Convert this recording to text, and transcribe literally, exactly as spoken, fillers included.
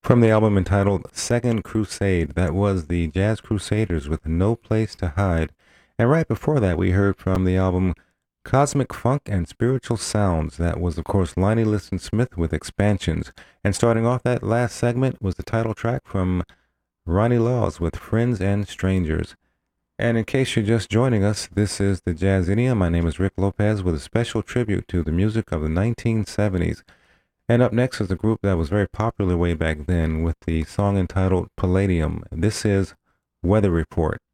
From the album entitled Second Crusade, that was the Jazz Crusaders with No Place to Hide. And right before that, we heard from the album Cosmic Funk and Spiritual Sounds. That was, of course, Lonnie Liston Smith with Expansions. And starting off that last segment was the title track from Ronnie Laws with Friends and Strangers. And in case you're just joining us, this is the Jazz Idiom. My name is Rick Lopez with a special tribute to the music of the nineteen seventies. And up next is a group that was very popular way back then with the song entitled Palladium. This is Weather Report.